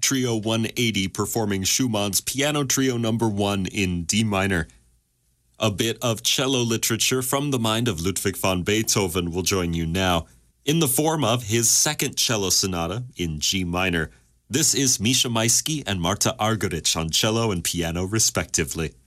Trio 180 performing Schumann's Piano Trio No. 1 in D minor. A bit of cello literature from the mind of Ludwig van Beethoven will join you now, in the form of his second cello sonata in G minor. This is Misha Maisky and Marta Argerich on cello and piano, respectively.